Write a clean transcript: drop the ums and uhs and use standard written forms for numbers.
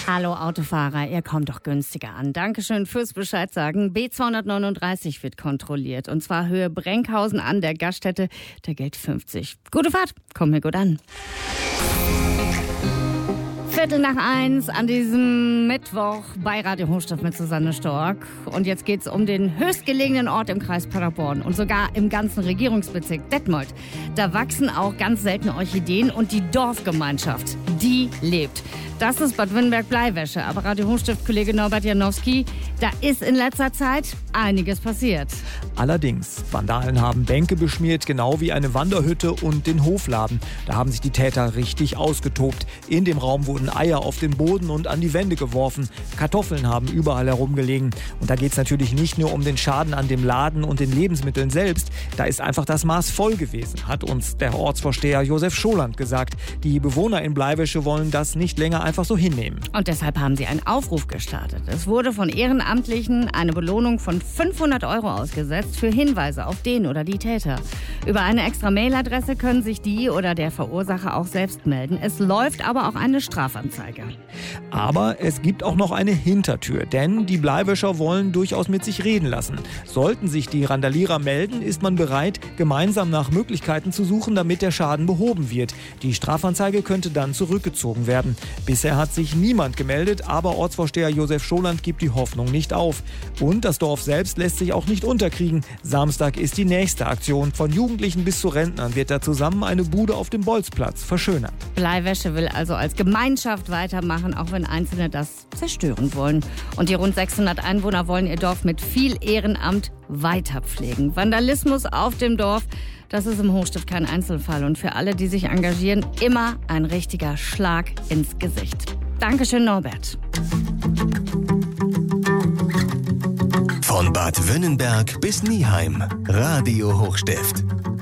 Hallo Autofahrer, ihr kommt doch günstiger an. Dankeschön fürs Bescheid sagen. B239 wird kontrolliert. Und zwar Höhe Brenkhausen an der Gaststätte. Da gilt 50. Gute Fahrt, kommt mir gut an. 1:15 an diesem Mittwoch bei Radio Hochstift mit Susanne Stork. Und jetzt geht's um den höchstgelegenen Ort im Kreis Paderborn und sogar im ganzen Regierungsbezirk Detmold. Da wachsen auch ganz seltene Orchideen und die Dorfgemeinschaft, die lebt. Das ist Bad Wünnenberg-Bleiwäsche. Aber Radio Hochstift-Kollege Norbert Janowski, da ist in letzter Zeit einiges passiert. Allerdings, Vandalen haben Bänke beschmiert, genau wie eine Wanderhütte und den Hofladen. Da haben sich die Täter richtig ausgetobt. In dem Raum wurden Eier auf den Boden und an die Wände geworfen. Kartoffeln haben überall herumgelegen. Und da geht es natürlich nicht nur um den Schaden an dem Laden und den Lebensmitteln selbst. Da ist einfach das Maß voll gewesen, hat uns der Ortsvorsteher Josef Scholand gesagt. Die Bewohner in Bleiwäsche wollen das nicht länger einfach so hinnehmen. Und deshalb haben sie einen Aufruf gestartet. Es wurde von Ehrenamtlichen eine Belohnung von 500 € ausgesetzt für Hinweise auf den oder die Täter. Über eine extra Mailadresse können sich die oder der Verursacher auch selbst melden. Es läuft aber auch eine Strafanzeige. Aber es gibt auch noch eine Hintertür, denn die Bleiwäscher wollen durchaus mit sich reden lassen. Sollten sich die Randalierer melden, ist man bereit, gemeinsam nach Möglichkeiten zu suchen, damit der Schaden behoben wird. Die Strafanzeige könnte dann zurückgezogen werden. Bisher hat sich niemand gemeldet, aber Ortsvorsteher Josef Scholand gibt die Hoffnung nicht auf. Und das Dorf selbst lässt sich auch nicht unterkriegen. Samstag ist die nächste Aktion. Von Jugendlichen bis zu Rentnern wird da zusammen eine Bude auf dem Bolzplatz verschönert. Bleiwäsche will also als Gemeinschaft weitermachen, auch wenn Einzelne das zerstören wollen. Und die rund 600 Einwohner wollen ihr Dorf mit viel Ehrenamt weiterpflegen. Vandalismus auf dem Dorf, das ist im Hochstift kein Einzelfall. Und für alle, die sich engagieren, immer ein richtiger Schlag ins Gesicht. Dankeschön, Norbert. Von Bad Wünnenberg bis Nieheim. Radio Hochstift.